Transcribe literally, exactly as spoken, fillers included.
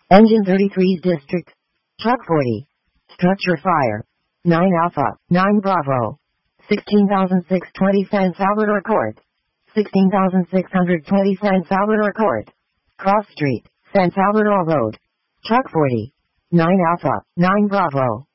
Engine thirty-three's district. Truck forty. Structure fire. nine Alpha, nine Bravo. sixteen thousand six hundred twenty San Salvador Court. sixteen thousand six hundred twenty San Salvador Court. Cross Street, San Salvador Road. Truck forty. nine Alpha, nine Bravo.